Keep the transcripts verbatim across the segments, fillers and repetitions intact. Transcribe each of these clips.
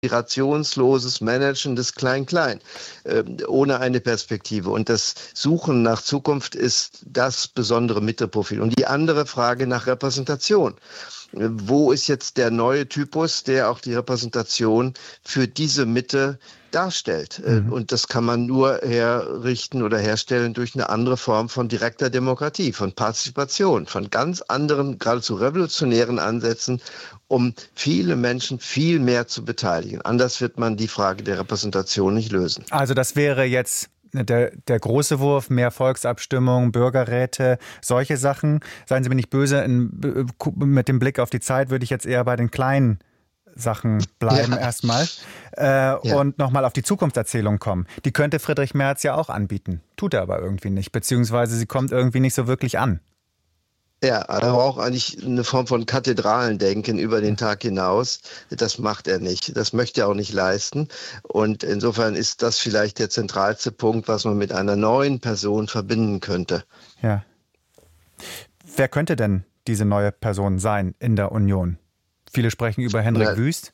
aspirationsloses Managen des Klein-Klein, äh, ohne eine Perspektive. Und das Suchen nach Zukunft ist das besondere Mitteprofil. Und die andere Frage nach Repräsentation. Wo ist jetzt der neue Typus, der auch die Repräsentation für diese Mitte darstellt? Mhm. Und das kann man nur herrichten oder herstellen durch eine andere Form von direkter Demokratie, von Partizipation, von ganz anderen, geradezu revolutionären Ansätzen, um viele Menschen viel mehr zu beteiligen. Anders wird man die Frage der Repräsentation nicht lösen. Also das wäre jetzt Der, der große Wurf, mehr Volksabstimmung, Bürgerräte, solche Sachen. Seien Sie mir nicht böse, in, mit dem Blick auf die Zeit würde ich jetzt eher bei den kleinen Sachen bleiben ja. erstmal äh, ja. und nochmal auf die Zukunftserzählung kommen. Die könnte Friedrich Merz ja auch anbieten, tut er aber irgendwie nicht, beziehungsweise sie kommt irgendwie nicht so wirklich an. Ja, er braucht eigentlich eine Form von Kathedralendenken über den Tag hinaus. Das macht er nicht. Das möchte er auch nicht leisten. Und insofern ist das vielleicht der zentralste Punkt, was man mit einer neuen Person verbinden könnte. Ja. Wer könnte denn diese neue Person sein in der Union? Viele sprechen über Hendrik Na, Wüst.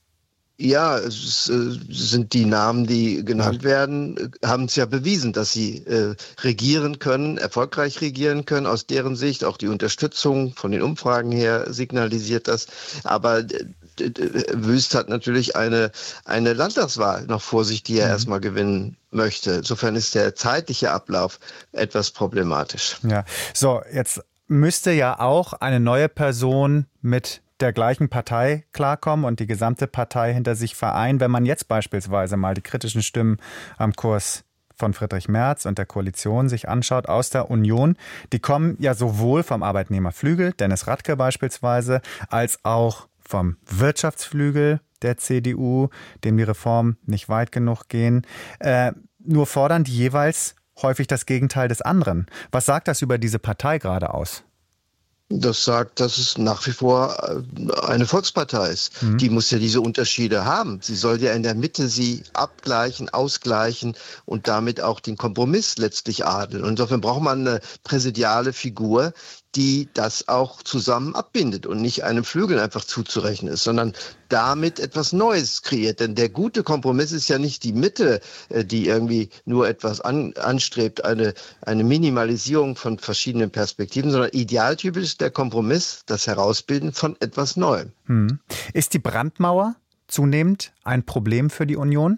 Ja, es äh, sind die Namen, die genannt ja. werden, haben es ja bewiesen, dass sie äh, regieren können, erfolgreich regieren können, aus deren Sicht. Auch die Unterstützung von den Umfragen her signalisiert das. Aber äh, Wüst hat natürlich eine, eine Landtagswahl noch vor sich, die er mhm. erstmal gewinnen möchte. Insofern ist der zeitliche Ablauf etwas problematisch. Ja, so, jetzt müsste ja auch eine neue Person mit der gleichen Partei klarkommen und die gesamte Partei hinter sich vereinen. Wenn man jetzt beispielsweise mal die kritischen Stimmen am Kurs von Friedrich Merz und der Koalition sich anschaut aus der Union, die kommen ja sowohl vom Arbeitnehmerflügel, Dennis Radke beispielsweise, als auch vom Wirtschaftsflügel der C D U, dem die Reformen nicht weit genug gehen. Äh, nur fordern die jeweils häufig das Gegenteil des anderen. Was sagt das über diese Partei gerade aus? Das sagt, dass es nach wie vor eine Volkspartei ist. Mhm. Die muss ja diese Unterschiede haben. Sie soll ja in der Mitte sie abgleichen, ausgleichen und damit auch den Kompromiss letztlich adeln. Und insofern braucht man eine präsidiale Figur, die das auch zusammen abbindet und nicht einem Flügel einfach zuzurechnen ist, sondern damit etwas Neues kreiert. Denn der gute Kompromiss ist ja nicht die Mitte, die irgendwie nur etwas an, anstrebt, eine, eine Minimalisierung von verschiedenen Perspektiven, sondern idealtypisch ist der Kompromiss, das Herausbilden von etwas Neuem. Hm. Ist die Brandmauer zunehmend ein Problem für die Union?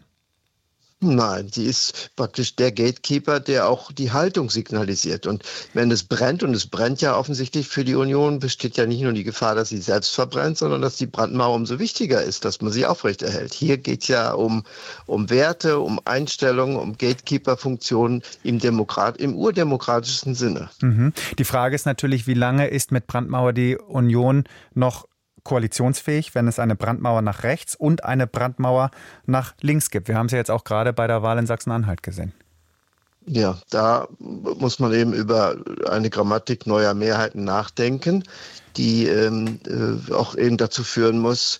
Nein, sie ist praktisch der Gatekeeper, der auch die Haltung signalisiert. Und wenn es brennt, und es brennt ja offensichtlich für die Union, besteht ja nicht nur die Gefahr, dass sie selbst verbrennt, sondern dass die Brandmauer umso wichtiger ist, dass man sie aufrechterhält. Hier geht es ja um, um Werte, um Einstellungen, um Gatekeeper-Funktionen im, Demokrat, im urdemokratischsten Sinne. Mhm. Die Frage ist natürlich, wie lange ist mit Brandmauer die Union noch koalitionsfähig, wenn es eine Brandmauer nach rechts und eine Brandmauer nach links gibt. Wir haben es ja jetzt auch gerade bei der Wahl in Sachsen-Anhalt gesehen. Ja, da muss man eben über eine Grammatik neuer Mehrheiten nachdenken, die ähm, äh, auch eben dazu führen muss,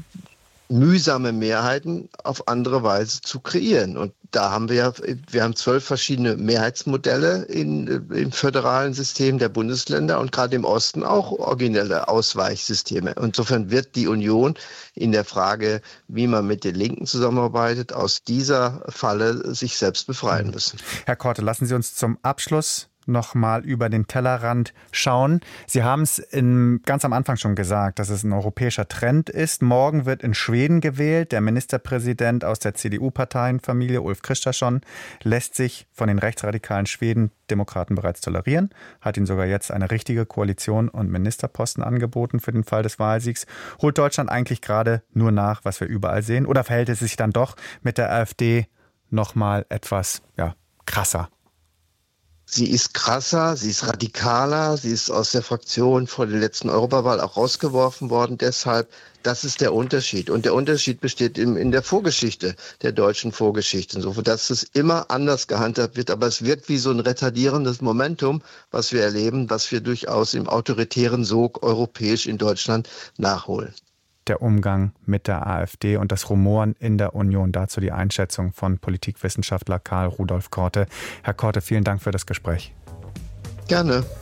mühsame Mehrheiten auf andere Weise zu kreieren. Und da haben wir ja, wir haben zwölf verschiedene Mehrheitsmodelle in, im föderalen System der Bundesländer und gerade im Osten auch originelle Ausweichsysteme. Insofern wird die Union in der Frage, wie man mit den Linken zusammenarbeitet, aus dieser Falle sich selbst befreien müssen. Herr Korte, lassen Sie uns zum Abschluss noch mal über den Tellerrand schauen. Sie haben es in, ganz am Anfang schon gesagt, dass es ein europäischer Trend ist. Morgen wird in Schweden gewählt. Der Ministerpräsident aus der C D U-Parteienfamilie, Ulf Kristersson, lässt sich von den rechtsradikalen Schweden-Demokraten bereits tolerieren, hat ihnen sogar jetzt eine richtige Koalition und Ministerposten angeboten für den Fall des Wahlsiegs. Holt Deutschland eigentlich gerade nur nach, was wir überall sehen? Oder verhält es sich dann doch mit der AfD noch mal etwas ja, krasser? Sie ist krasser, sie ist radikaler, sie ist aus der Fraktion vor der letzten Europawahl auch rausgeworfen worden. Deshalb, das ist der Unterschied. Und der Unterschied besteht in, in der Vorgeschichte, der deutschen Vorgeschichte. Insofern, dass es immer anders gehandhabt wird, aber es wirkt wie so ein retardierendes Momentum, was wir erleben, was wir durchaus im autoritären Sog europäisch in Deutschland nachholen. Der Umgang mit der AfD und das Rumoren in der Union. Dazu die Einschätzung von Politikwissenschaftler Karl Rudolf Korte. Herr Korte, vielen Dank für das Gespräch. Gerne.